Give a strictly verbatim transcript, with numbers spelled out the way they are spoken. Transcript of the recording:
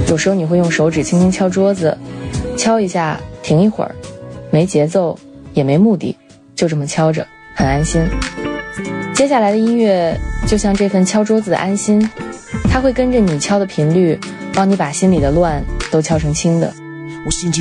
有时候你会用手指轻轻敲桌子，敲一下停一会儿，没节奏也没目的，就这么敲着，很安心。接下来的音乐就像这份敲桌子的安心，它会跟着你敲的频率帮你把心里的乱都敲成轻的。 我心情